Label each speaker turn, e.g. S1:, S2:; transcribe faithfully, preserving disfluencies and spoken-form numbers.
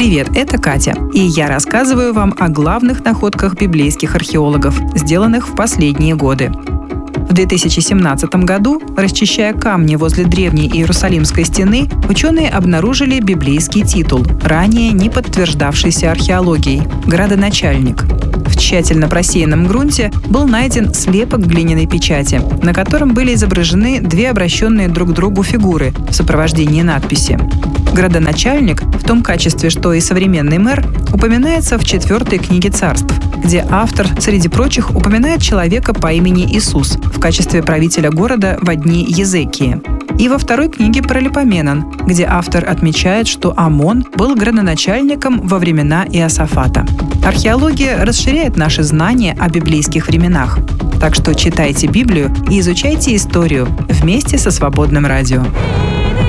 S1: Привет, это Катя, и я рассказываю вам о главных находках библейских археологов, сделанных в последние годы. В две тысячи семнадцатом году, расчищая камни возле древней Иерусалимской стены, ученые обнаружили библейский титул, ранее не подтверждавшийся археологией – «Градоначальник». В тщательно просеянном грунте был найден слепок глиняной печати, на котором были изображены две обращенные друг к другу фигуры в сопровождении надписи. Градоначальник, в том качестве, что и современный мэр, упоминается в четвертой книге царств, где автор, среди прочих, упоминает человека по имени Иисус в качестве правителя города во дни Езекии. И во второй книге Паралипоменон, где автор отмечает, что Амон был градоначальником во времена Иосафата. Археология расширяет наши знания о библейских временах. Так что читайте Библию и изучайте историю вместе со Свободным радио.